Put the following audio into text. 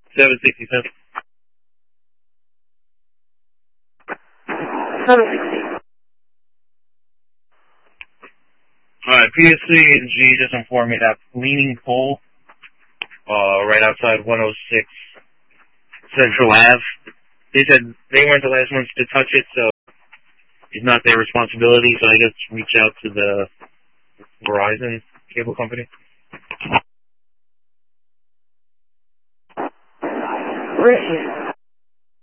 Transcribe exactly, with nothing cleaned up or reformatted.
seven sixty-seven. seven sixty. Alright, P S C and G just informed me that leaning pole, uh, right outside one oh six Central Ave. They said they weren't the last ones to touch it, so it's not their responsibility, so I guess reach out to the Verizon cable company. Where is he?